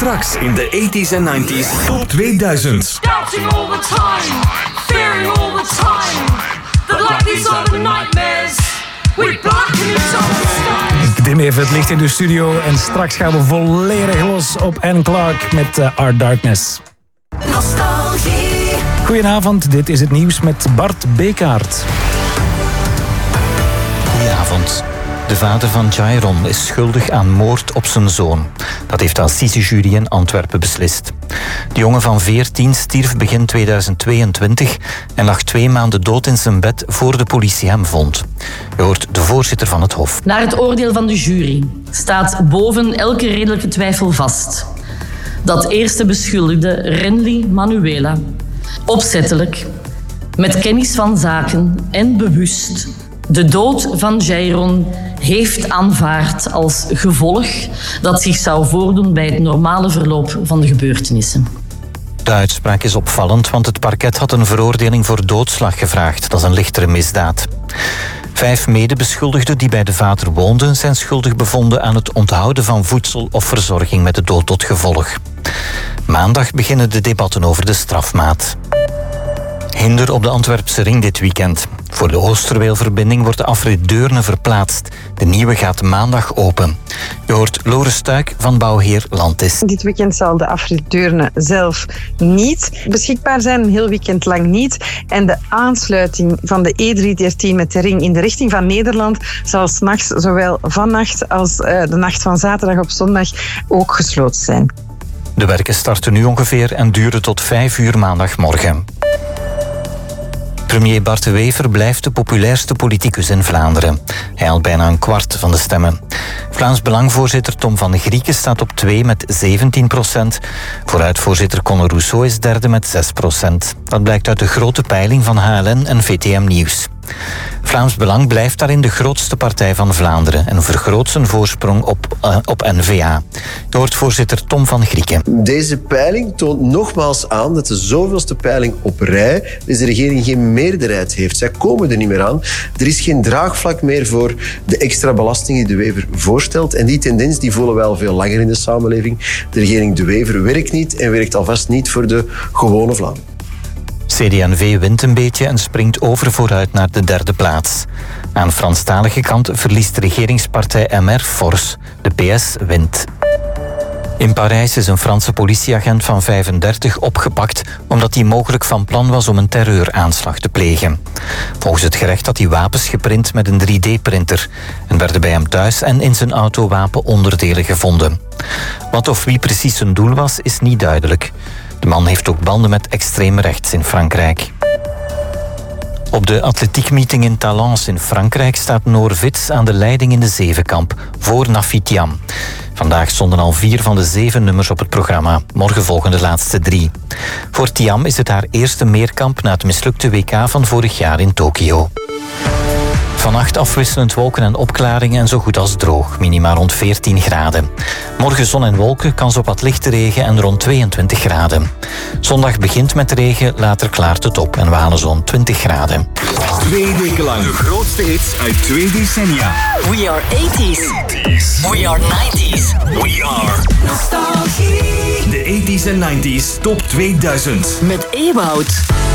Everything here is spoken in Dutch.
Straks in de 80s en 90s top 2000. Doubting all the time, fearing all the time, that like these other nightmares, we blacken into the skies. Ik dim even het licht in de studio en straks gaan we volledig los op Anne Clark met Our Darkness. Nostalgie. Goedenavond, dit is het nieuws met Bart Bekaert. Goedenavond. De vader van Jairon is schuldig aan moord op zijn zoon. Dat heeft de assisejury in Antwerpen beslist. De jongen van 14 stierf begin 2022 en lag 2 maanden dood in zijn bed voor de politie hem vond. Je hoort de voorzitter van het Hof. Naar het oordeel van de jury staat boven elke redelijke twijfel vast dat eerste beschuldigde Renly Manuela opzettelijk, met kennis van zaken en bewust de dood van Jairon heeft aanvaard als gevolg dat zich zou voordoen bij het normale verloop van de gebeurtenissen. De uitspraak is opvallend, want het parket had een veroordeling voor doodslag gevraagd. Dat is een lichtere misdaad. 5 medebeschuldigden die bij de vader woonden zijn schuldig bevonden aan het onthouden van voedsel of verzorging met de dood tot gevolg. Maandag beginnen de debatten over de strafmaat. Hinder op de Antwerpse ring dit weekend. Voor de Oosterweelverbinding wordt de afrit Deurne verplaatst. De nieuwe gaat maandag open. Je hoort Lore Stuik van bouwheer Landis. Dit weekend zal de afrit Deurne zelf niet beschikbaar zijn, een heel weekend lang niet. En de aansluiting van de E313 met de ring in de richting van Nederland zal 's nachts, zowel vannacht als de nacht van zaterdag op zondag, ook gesloten zijn. De werken starten nu ongeveer en duren tot 5 uur maandagmorgen. Premier Bart de Wever blijft de populairste politicus in Vlaanderen. Hij haalt bijna een kwart van de stemmen. Vlaams Belangvoorzitter Tom van Grieken staat op 2 met 17%. Vooruitvoorzitter Conor Rousseau is derde met 6%. Dat blijkt uit de grote peiling van HLN en VTM Nieuws. Vlaams Belang blijft daarin de grootste partij van Vlaanderen en vergroot zijn voorsprong op N-VA. Je hoort voorzitter Tom van Grieken. Deze peiling toont nogmaals aan dat de zoveelste peiling op rij deze regering geen meerderheid heeft. Zij komen er niet meer aan. Er is geen draagvlak meer voor de extra belasting die De Wever voorstelt. En die tendens die voelen we al veel langer in de samenleving. De regering De Wever werkt niet en werkt alvast niet voor de gewone Vlaming. CD&V wint een beetje en springt vooruit naar de derde plaats. Aan Franstalige kant verliest de regeringspartij MR fors. De PS wint. In Parijs is een Franse politieagent van 35 opgepakt omdat hij mogelijk van plan was om een terreuraanslag te plegen. Volgens het gerecht had hij wapens geprint met een 3D-printer en werden bij hem thuis en in zijn auto wapenonderdelen gevonden. Wat of wie precies zijn doel was, is niet duidelijk. De man heeft ook banden met extreem rechts in Frankrijk. Op de atletiekmeeting in Talence in Frankrijk staat Noor Vits aan de leiding in de zevenkamp, voor Nafi Thiam. Vandaag stonden al 4 van de 7 nummers op het programma. Morgen volgen de laatste 3. Voor Thiam is het haar eerste meerkamp na het mislukte WK van vorig jaar in Tokio. Vannacht afwisselend wolken en opklaringen en zo goed als droog. Minima rond 14 graden. Morgen zon en wolken, kans op wat lichte regen en rond 22 graden. Zondag begint met regen, later klaart het op en we halen zo'n 20 graden. 2 weken lang de grootste hits uit 2 decennia. We are 80s. We are 90s. We are Nostalgie. de 80s en 90s top 2000. Met Ewout.